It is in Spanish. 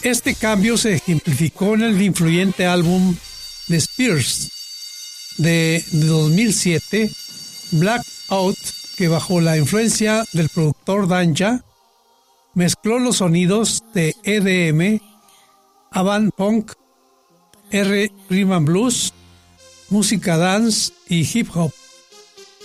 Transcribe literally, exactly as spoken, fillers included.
Este cambio se ejemplificó en el influyente álbum de Spears de, de dos mil siete, Blackout, que bajo la influencia del productor Danja mezcló los sonidos de E D M, avant punk, R rhythm and blues, música dance y hip hop.